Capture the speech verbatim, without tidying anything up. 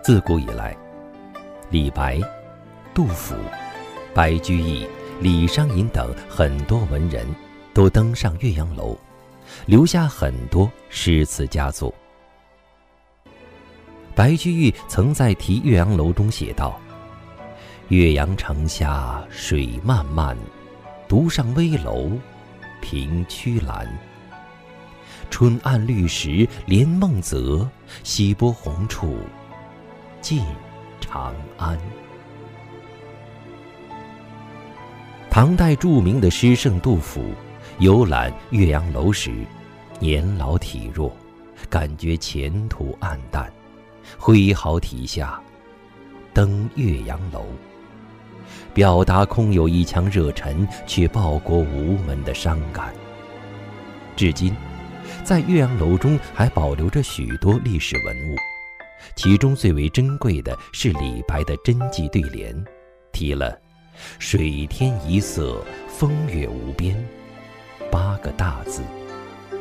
自古以来，李白、杜甫、白居易、李商隐等很多文人都登上岳阳楼，留下很多诗词佳作。白居易曾在题岳阳楼中写道：岳阳城下水漫漫，独上危楼凭曲栏。春暗绿时连梦泽，西波红处近长安。唐代著名的诗圣杜甫游览岳阳楼时，年老体弱，感觉前途黯淡，挥毫题下登岳阳楼，表达空有一腔热忱却报国无门的伤感。至今在岳阳楼中还保留着许多历史文物，其中最为珍贵的是李白的真迹对联，题了水天一色，风月无边八个大字。